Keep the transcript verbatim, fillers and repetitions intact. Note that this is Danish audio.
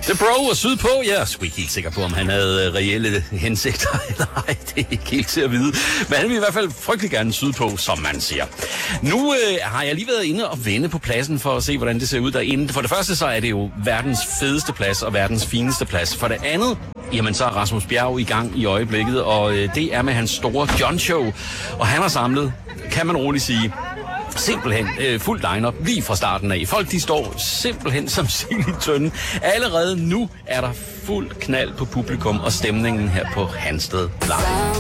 The Bro og Sydpå, jeg er sgu ikke helt sikker på, om han havde reelle hensigter eller ej. Det er ikke helt til at vide. Men han vil i hvert fald frygtelig gerne Sydpå, som man siger. Nu øh, har jeg lige været inde og vende på pladsen for at se, hvordan det ser ud derinde. For det første så er det jo verdens fedeste plads og verdens fineste plads. For det andet, jamen så er Rasmus Bjerg i gang i øjeblikket, og øh, det er med hans store John Show. Og han har samlet, kan man roligt sige, simpelthen øh, fuld line-up lige fra starten af. Folk, de står simpelthen som sild i tønden. Allerede nu er der fuld knald på publikum og stemningen her på Hansted Live.